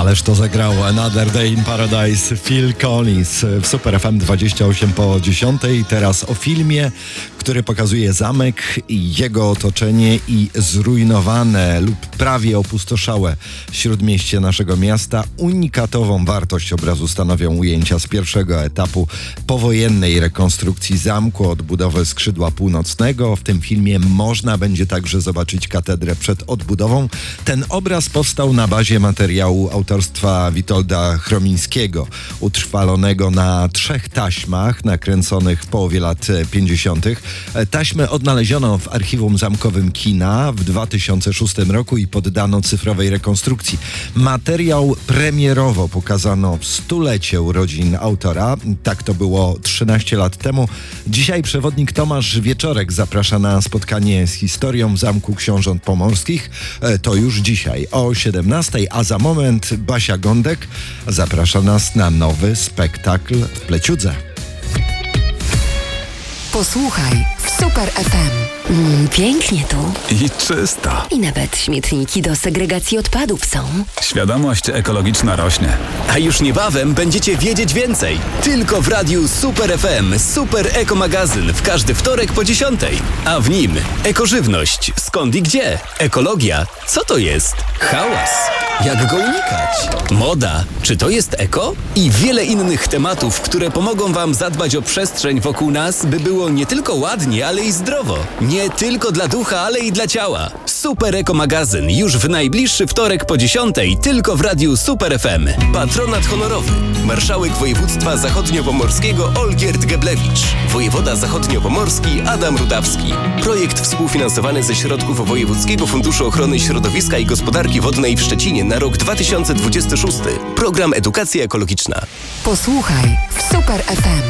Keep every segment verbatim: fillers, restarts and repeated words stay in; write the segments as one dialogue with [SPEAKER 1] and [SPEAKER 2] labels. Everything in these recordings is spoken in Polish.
[SPEAKER 1] Ależ to zagrało Another Day in Paradise, Phil Collins w Super F M dwadzieścia osiem po dziesiątej. Teraz o filmie, który pokazuje zamek i jego otoczenie i zrujnowane lub prawie opustoszałe śródmieście naszego miasta. Unikatową wartość obrazu stanowią ujęcia z pierwszego etapu powojennej rekonstrukcji zamku, odbudowy skrzydła północnego. W tym filmie można będzie także zobaczyć katedrę przed odbudową. Ten obraz powstał na bazie materiału autorstwa Witolda Chromińskiego, utrwalonego na trzech taśmach nakręconych w połowie lat pięćdziesiątych. Taśmy odnaleziono w archiwum zamkowym kina w dwa tysiące szóstym roku i poddano cyfrowej rekonstrukcji. Materiał premierowo pokazano w stulecie urodzin autora. Tak to było trzynaście lat temu. Dzisiaj przewodnik Tomasz Wieczorek zaprasza na spotkanie z historią Zamku Książąt Pomorskich. To już dzisiaj o siedemnastej, a za moment Basia Gądek zaprasza nas na nowy spektakl w Pleciudze.
[SPEAKER 2] Posłuchaj w Super F M. Mm, pięknie tu.
[SPEAKER 3] I czysto.
[SPEAKER 2] I nawet śmietniki do segregacji odpadów są.
[SPEAKER 3] Świadomość ekologiczna rośnie.
[SPEAKER 4] A już niebawem będziecie wiedzieć więcej. Tylko w radiu Super F M Super Eko Magazyn w każdy wtorek po dziesiątej. A w nim ekożywność. Skąd i gdzie? Ekologia. Co to jest? Hałas. Jak go unikać? Moda. Czy to jest eko? I wiele innych tematów, które pomogą Wam zadbać o przestrzeń wokół nas, by było nie tylko ładnie, ale i zdrowo. Nie tylko dla ducha, ale i dla ciała. Super Eko Magazyn już w najbliższy wtorek po dziesiątej tylko w radiu Super F M. Patronat honorowy. Marszałek województwa zachodniopomorskiego Olgierd Geblewicz. Wojewoda zachodniopomorski Adam Rudawski. Projekt współfinansowany ze środków Wojewódzkiego Funduszu Ochrony Środowiska i Gospodarki Wodnej w Szczecinie na rok dwa tysiące dwudziesty szósty. Program Edukacja Ekologiczna.
[SPEAKER 2] Posłuchaj w Super F M.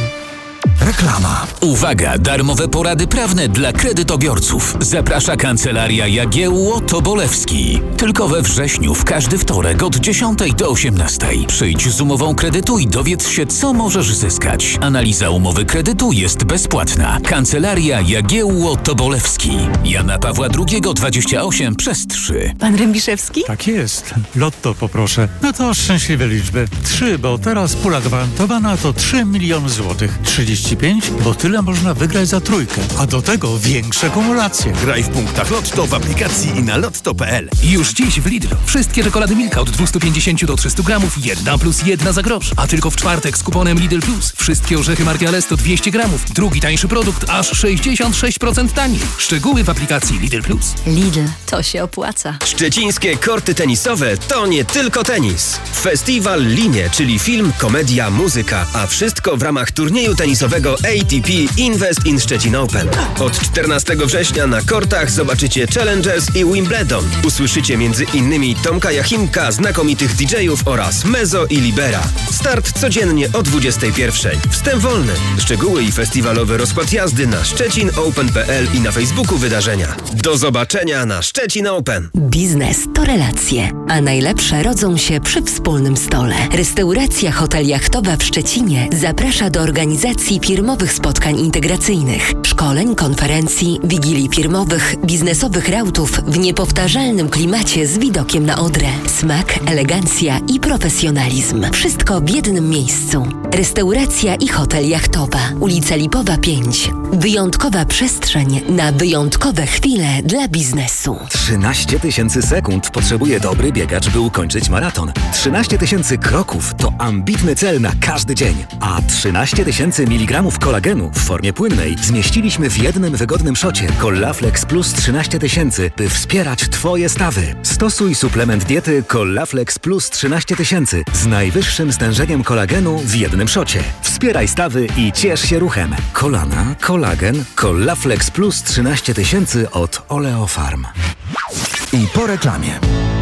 [SPEAKER 5] Reklama.
[SPEAKER 6] Uwaga, darmowe porady prawne dla kredytobiorców. Zaprasza Kancelaria Jagiełło Tobolewski. Tylko we wrześniu w każdy wtorek od dziesiątej do osiemnastej. Przyjdź z umową kredytu i dowiedz się, co możesz zyskać. Analiza umowy kredytu jest bezpłatna. Kancelaria Jagiełło Tobolewski. Jana Pawła drugiego dwadzieścia osiem przez trzy.
[SPEAKER 7] Pan Rębiszewski?
[SPEAKER 5] Tak jest. Lotto poproszę. No to szczęśliwe liczby. Trzy, bo teraz pula gwarantowana to trzy miliony złotych. trzydzieści pięć, bo tyle można wygrać za trójkę. A do tego większe kumulacje.
[SPEAKER 8] Graj w punktach Lotto w aplikacji i na lotto kropka p l.
[SPEAKER 9] Już dziś w Lidl. Wszystkie czekolady Milka od dwieście pięćdziesiąt do trzystu gramów. Jedna plus jedna za grosz. A tylko w czwartek z kuponem Lidl Plus. Wszystkie orzechy marki Alesto dwieście gramów. Drugi tańszy produkt aż sześćdziesiąt sześć procent taniej. Szczegóły w aplikacji Lidl Plus.
[SPEAKER 7] Lidl, to się opłaca.
[SPEAKER 4] Szczecińskie korty tenisowe to nie tylko tenis. Festiwal Linie, czyli film, komedia, muzyka, a wszystko w ramach turnieju tenisowego A T P Invest in Szczecin Open. Od czternastego września na kortach zobaczycie Challengers i Wimbledon. Usłyszycie między innymi Tomka Jachimka, znakomitych D J-ów oraz Mezo i Libera. Start codziennie o dwudziestej pierwszej. Wstęp wolny. Szczegóły i festiwalowy rozkład jazdy na szczecin open kropka p l i na Facebooku wydarzenia. Do zobaczenia na Szczecin Open.
[SPEAKER 2] Biznes to relacje, a najlepsze rodzą się przy wspólnym stole. Restauracja Hotel Jachtowa w Szczecinie zaprasza do organizacji firmowych spotkań integracyjnych, szkoleń, konferencji, wigilii firmowych, biznesowych rautów w niepowtarzalnym klimacie z widokiem na Odrę. Smak, elegancja i profesjonalizm. Wszystko w jednym miejscu. Restauracja i Hotel Jachtowa. Ulica Lipowa pięć. Wyjątkowa przestrzeń na wyjątkowe chwile dla biznesu.
[SPEAKER 10] trzynaście tysięcy sekund potrzebuje dobry biegacz, by ukończyć maraton. trzynaście tysięcy kroków to ambitny cel na każdy dzień. A trzynaście tysięcy miligramów kolagenu w formie płynnej zmieściliśmy w jednym wygodnym szocie. Collaflex Plus trzynaście tysięcy, by wspierać Twoje stawy. Stosuj suplement diety Collaflex Plus trzynaście tysięcy z najwyższym stężeniem kolagenu w jednym szocie. Wspieraj stawy i ciesz się ruchem. Kolana, kolagen, Collaflex Plus trzynaście tysięcy od Oleofarm.
[SPEAKER 5] I po reklamie.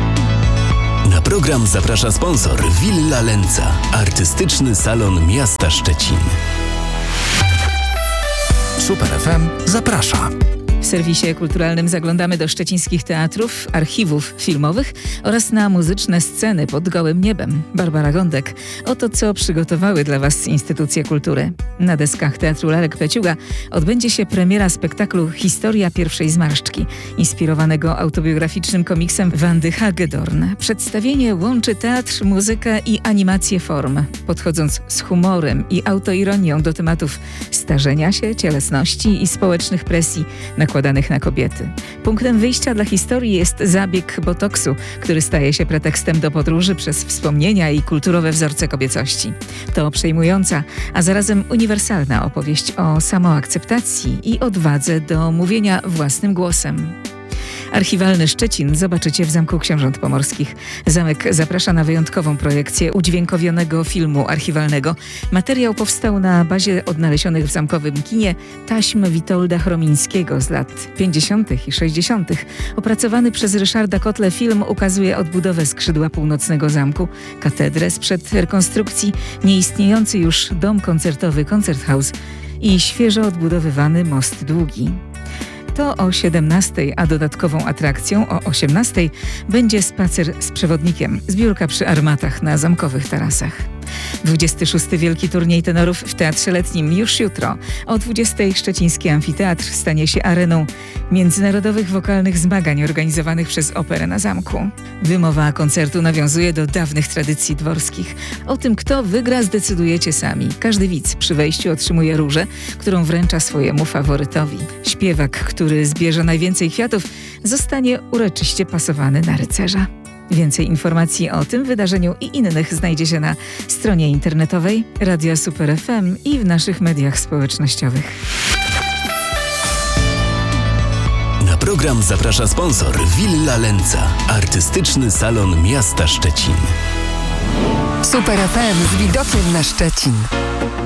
[SPEAKER 4] Na program zaprasza sponsor Villa Lenca, artystyczny salon miasta Szczecin.
[SPEAKER 5] Super F M zaprasza.
[SPEAKER 11] W serwisie kulturalnym zaglądamy do szczecińskich teatrów, archiwów filmowych oraz na muzyczne sceny pod gołym niebem. Barbara Gądek. Oto co przygotowały dla Was instytucje kultury. Na deskach Teatru Lalek Pleciuga odbędzie się premiera spektaklu Historia pierwszej zmarszczki, inspirowanego autobiograficznym komiksem Wandy Hagedorn. Przedstawienie łączy teatr, muzykę i animację form, podchodząc z humorem i autoironią do tematów starzenia się, cielesności i społecznych presji nakładanych na kobiety. Punktem wyjścia dla historii jest zabieg botoksu, który staje się pretekstem do podróży przez wspomnienia i kulturowe wzorce kobiecości. To przejmująca, a zarazem uniwersalna opowieść o samoakceptacji i odwadze do mówienia własnym głosem. Archiwalny Szczecin zobaczycie w Zamku Książąt Pomorskich. Zamek zaprasza na wyjątkową projekcję udźwiękowionego filmu archiwalnego. Materiał powstał na bazie odnalezionych w zamkowym kinie taśm Witolda Chromińskiego z lat pięćdziesiątych i sześćdziesiątych. Opracowany przez Ryszarda Kotle film ukazuje odbudowę skrzydła północnego zamku, katedrę sprzed rekonstrukcji, nieistniejący już dom koncertowy Concert House i świeżo odbudowywany Most Długi. To o siedemnastej, a dodatkową atrakcją o osiemnastej będzie spacer z przewodnikiem, zbiórka przy armatach na zamkowych tarasach. dwudziesty szósty Wielki Turniej Tenorów w Teatrze Letnim już jutro. O dwudziestej Szczeciński Amfiteatr stanie się areną międzynarodowych wokalnych zmagań organizowanych przez Operę na Zamku. Wymowa koncertu nawiązuje do dawnych tradycji dworskich. O tym, kto wygra, zdecydujecie sami. Każdy widz przy wejściu otrzymuje różę, którą wręcza swojemu faworytowi. Śpiewak, który zbierze najwięcej kwiatów, zostanie uroczyście pasowany na rycerza. Więcej informacji o tym wydarzeniu i innych znajdziecie na stronie internetowej Radia Super F M i w naszych mediach społecznościowych.
[SPEAKER 4] Na program zaprasza sponsor Villa Lenca, artystyczny salon miasta Szczecin.
[SPEAKER 12] Super F M z widokiem na Szczecin.